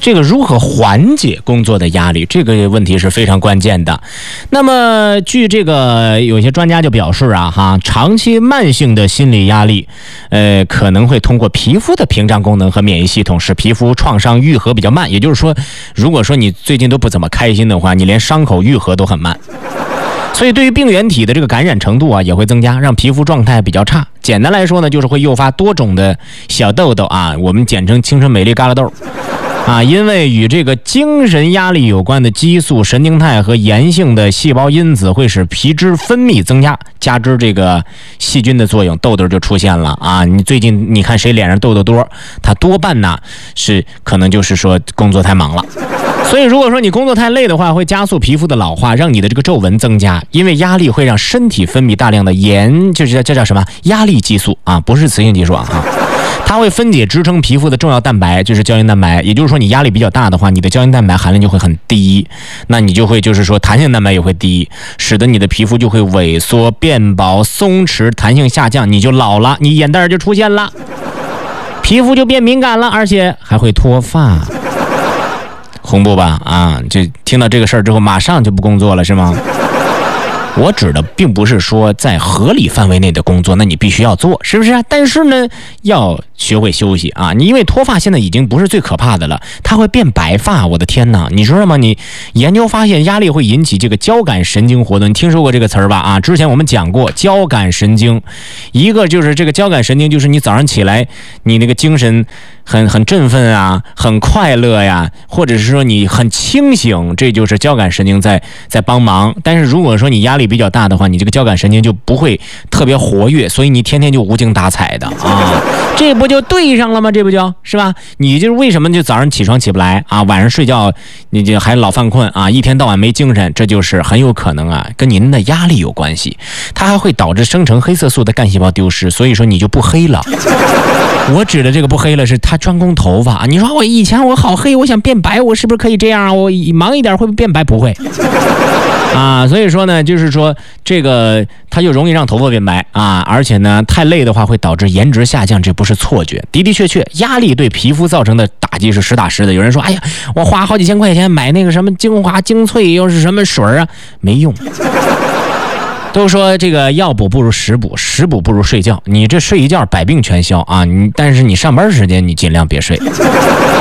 这个如何缓解工作的压力，这个问题是非常关键的。那么据这个有些专家就表示啊，长期慢性的心理压力可能会通过皮肤的屏障功能和免疫系统使皮肤创伤愈合比较慢。也就是说，如果说你最近都不怎么开心的话，你连伤口愈合都很慢，所以对于病原体的这个感染程度啊也会增加，让皮肤状态比较差。简单来说呢，就是会诱发多种的小痘痘啊，我们简称青春美丽疙瘩痘啊。因为与这个精神压力有关的激素、神经肽和炎性的细胞因子会使皮脂分泌增加，加之这个细菌的作用，痘痘就出现了啊。你最近你看谁脸上痘痘多，他多半呢是可能就是说工作太忙了。所以如果说你工作太累的话，会加速皮肤的老化，让你的这个皱纹增加。因为压力会让身体分泌大量的就是这叫什么压力激素啊，不是雌性激素啊。它会分解支撑皮肤的重要蛋白，就是胶原蛋白。也就是说你压力比较大的话，你的胶原蛋白含量就会很低，那你就会就是说弹性蛋白也会低，使得你的皮肤就会萎缩变薄松弛，弹性下降，你就老了，你眼袋就出现了，皮肤就变敏感了，而且还会脱发。恐怖吧啊！就听到这个事儿之后马上就不工作了是吗？我指的并不是说在合理范围内的工作那你必须要做，是不是？但是呢要学会休息啊！你因为脱发现在已经不是最可怕的了，它会变白发，我的天哪！你知道吗？你研究发现压力会引起这个交感神经活动，你听说过这个词儿吧？啊，之前我们讲过交感神经，一个就是这个交感神经，就是你早上起来你那个精神很振奋啊，很快乐呀，或者是说你很清醒，这就是交感神经在帮忙。但是如果说你压力比较大的话，你这个交感神经就不会特别活跃，所以你天天就无精打采的啊，这不就对上了吗？这不就是吧？你就是为什么就早上起床起不来啊，晚上睡觉你就还老犯困啊，一天到晚没精神，这就是很有可能啊跟您的压力有关系，它还会导致生成黑色素的干细胞丢失，所以说你就不黑了。我指的这个不黑了是它专攻头发，你说我以前我好黑，我想变白，我是不是可以这样啊？我忙一点会不会变白？不会啊，所以说呢，就是说这个它就容易让头发变白啊，而且呢，太累的话会导致颜值下降，这不是错觉，的的确确，压力对皮肤造成的打击是实打实的。有人说，哎呀，我花好几千块钱买那个什么精华精粹，又是什么水啊，没用。都说这个药补不如食补，食补不如睡觉，你这睡一觉百病全消啊！但是你上班时间你尽量别睡。